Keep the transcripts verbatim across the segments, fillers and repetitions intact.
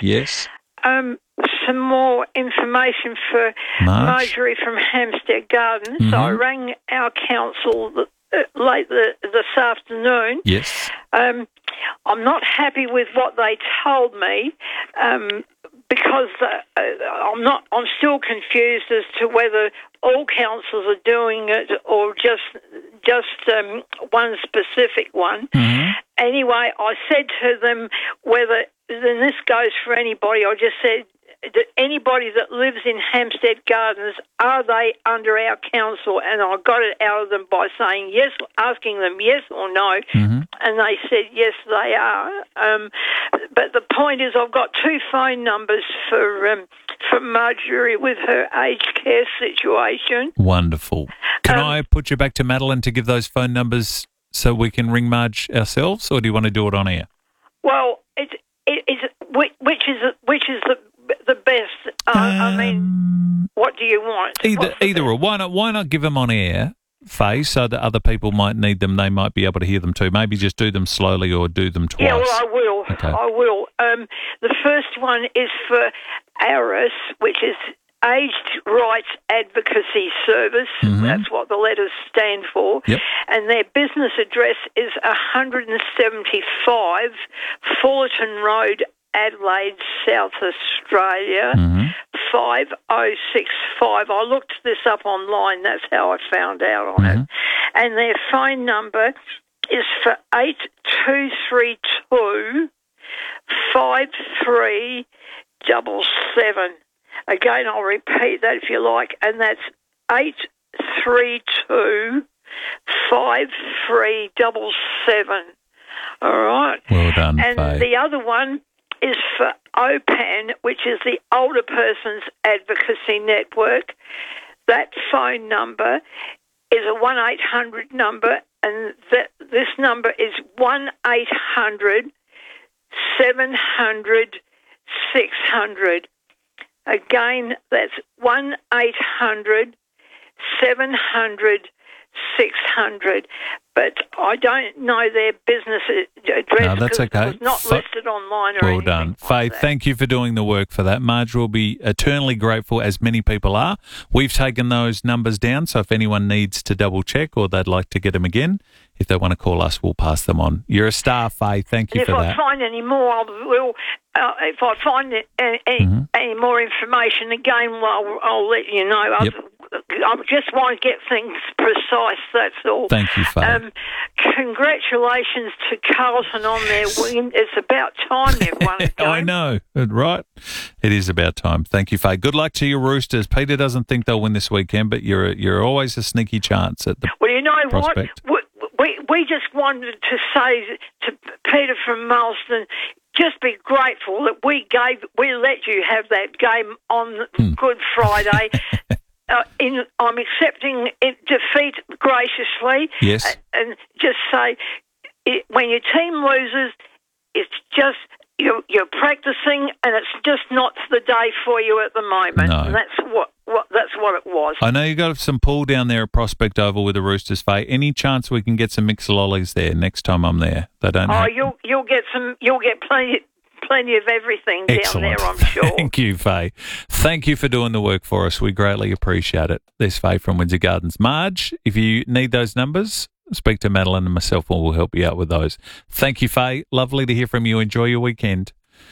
Yes. Um, some more information for Marge? Marjorie from Hampstead Gardens. Mm-hmm. I rang our council uh, late the, this afternoon. Yes. Um, I'm not happy with what they told me um, because uh, I'm not. I'm still confused as to whether all councils are doing it or just just um, one specific one. Mm-hmm. Anyway, I said to them whether, and this goes for anybody, I just said that anybody that lives in Hampstead Gardens, are they under our council? And I got it out of them by saying yes, asking them yes or no, Mm-hmm. and they said yes, they are. Um, but the point is, I've got two phone numbers for um, for Marjorie with her aged care situation. Wonderful. Can Um, I put you back to Madeline to give those phone numbers so we can ring Marge ourselves, or do you want to do it on air? Well, it, it, it's which, which is which is the the best. Uh, I mean, Um, what do you want? Either, What's the either best? or. Why not? Why not give them on air, Faye, so that other people might need them? They might be able to hear them too. Maybe just do them slowly or do them twice. Yeah, well, I will. Okay. I will. Um, the first one is for ARIS, which is Aged Rights Advocacy Service. Mhm. That's what the letters stand for. Yep. And their business address is one seventy-five Fullerton Road, Adelaide, South Australia, Mhm. five oh six five. I looked this up online. That's how I found out on it. Mhm. And their phone number is for eight two three two five three double seven. Again, I'll repeat that if you like, and that's eight three two five three double seven. All right. Well done, And Faye. the other one is for O P A N, which is the Older Persons Advocacy Network. That phone number is a one eight hundred number, and that this number is one eight hundred seven hundred six hundred. Again, that's one eight hundred seven hundred six hundred. But I don't know their business address No, that's because okay. it was not Fa- listed online or Well anything done. like Faye, that. thank you for doing the work for that. Marge will be eternally grateful, as many people are. We've taken those numbers down, so if anyone needs to double check or they'd like to get them again, if they want to call us, we'll pass them on. You're a star, Faye. Thank you And for if I that. find any more, I will. Uh, if I find it, uh, any, Mhm. any more information, again, well, I'll, I'll let you know. Yep. I, I just want to get things precise. That's all. Thank you, Faye. Um, congratulations to Carlton on their win. It's about time they've won a game. I know, right? It is about time. Thank you, Faye. Good luck to your Roosters. Peter doesn't think they'll win this weekend, but you're you're always a sneaky chance at the Well, you know prospect. what? We, we, we just wanted to say to Peter from Marston, just be grateful that we gave, we let you have that game on Hmm. Good Friday. uh, in, I'm accepting it, defeat graciously. Yes. uh, and just say, it, when your team loses, it's just you're, you're practicing, and it's just not the day for you at the moment. No. And that's what, what that's what it was. I know you got some pull down there at Prospect Oval with the Roosters, Faye. Any chance we can get some mixed lollies there next time I'm there? They don't. Oh, have- you'll you'll get some. You'll get plenty plenty of everything Excellent. down there, I'm sure. Thank you, Faye. Thank you for doing the work for us. We greatly appreciate it. There's Faye from Windsor Gardens. Marge, if you need those numbers, speak to Madeline and myself, and we'll help you out with those. Thank you, Faye. Lovely to hear from you. Enjoy your weekend.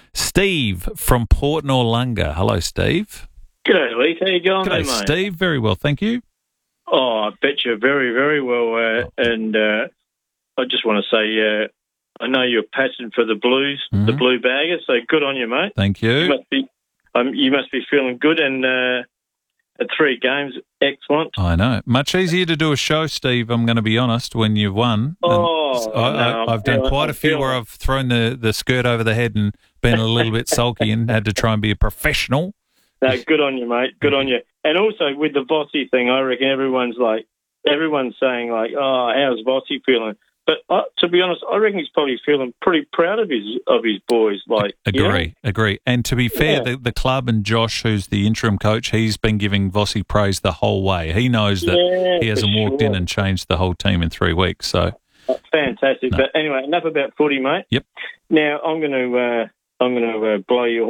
Steve from Port Noarlunga. Hello, Steve. G'day, Lee. How you going, G'day, there, mate? Steve. Very well, thank you. Oh, I bet you very, very well. Uh, and uh, I just want to say, uh, I know you're passionate for the Blues, Mhm. the Blue Baggers. So good on you, mate. Thank You you. must be, um, you must be feeling good. And uh, at three games, excellent. I know. Much easier to do a show, Steve, I'm going to be honest, when you've won. And Oh, I, no, I, I'm I've done feeling- quite I'm a few where feeling- I've thrown the, the skirt over the head and been a little bit sulky and had to try and be a professional. No, good on you, mate. Good on you. And also with the Vossi thing, I reckon everyone's like, everyone's saying like, oh, how's Vossi feeling? But uh, to be honest, I reckon he's probably feeling pretty proud of his of his boys. Like, you know? Agree, agree. And to be fair, Yeah. the, the club and Josh, who's the interim coach, he's been giving Vossi praise the whole way. He knows that Yeah, he hasn't for walked sure. in and changed the whole team in three weeks. So, Fantastic. No. But anyway, enough about footy, mate. Yep. Now I'm going to uh, I'm going to uh, blow your